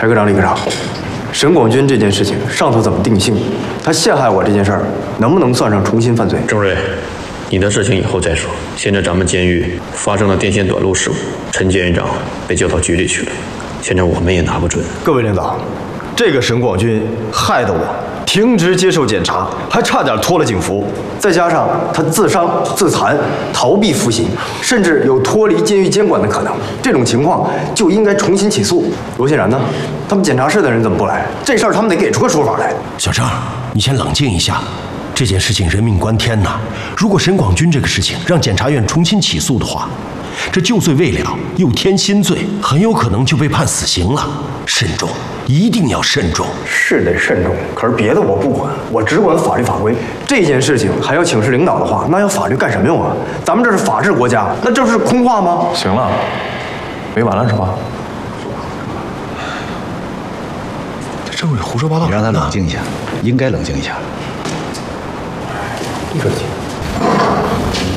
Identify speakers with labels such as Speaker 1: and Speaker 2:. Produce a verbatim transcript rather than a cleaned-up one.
Speaker 1: 柴科长、李科长，沈广军这件事情上头怎么定性？他陷害我这件事儿，能不能算上重新犯罪？
Speaker 2: 郑瑞，你的事情以后再说。现在咱们监狱发生了电线短路事故，陈监狱长被叫到局里去了，现在我们也拿不准。
Speaker 3: 各位领导，这个沈广军害得我停职接受检查，还差点脱了警服。
Speaker 1: 再加上他自伤自残，逃避服刑，甚至有脱离监狱监管的可能。这种情况就应该重新起诉。罗欣然呢？他们检察室的人怎么不来？这事儿他们得给出个说法来。
Speaker 4: 小郑，你先冷静一下，这件事情人命关天呐！如果沈广军这个事情让检察院重新起诉的话，这旧罪未了，又添新罪，很有可能就被判死刑了。慎重，一定要慎重。
Speaker 1: 是得慎重，可是别的我不管，我只管法律法规。这件事情还要请示领导的话，那要法律干什么用啊？咱们这是法治国家，那这是空话吗？
Speaker 5: 行了，没完了是吧？这政委胡说八道，
Speaker 6: 你让他冷静一下，应该冷静一下。
Speaker 1: 你说行。